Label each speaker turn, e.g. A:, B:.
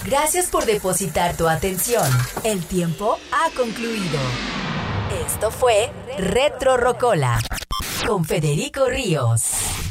A: Gracias por depositar tu atención. El tiempo ha concluido. Esto fue Retro Rocola con Federico Ríos.